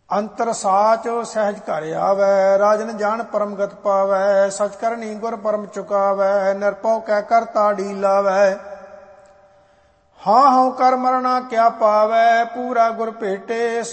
ਅੰਤਰ ਸਾਚ ਸਹਿਜ ਘਰ ਆਵੈ, ਰਾਜਨ ਜਾਣ ਪਰਮਗਤ ਪਾਵੈ, ਸਚ ਕਰਨੀ ਗੁਰ ਪਰਮ ਚੁਕਾਵੈ, ਨਿਰਭਉ ਕੈ ਕਰ ਤਾੜੀ ਲਾਵੈ। ਹਾਂ ਹਉ ਕਰ ਮਰਣਾ ਕਿਆ ਪਾਵੈ, ਪੂਰਾ ਗੁਰ ਭੇਟੇ